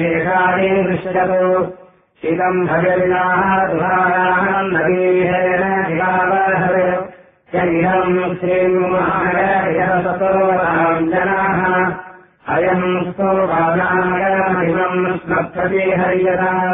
एषानि दृश्यतो शीलम् भजरिणाः दुहायाः नगीहेन शिलावहरे यमिदम् श्रीमहानयसतोराम् जनाः अयम् स्तोवानायमहिमम् स्मर्थति हर्यता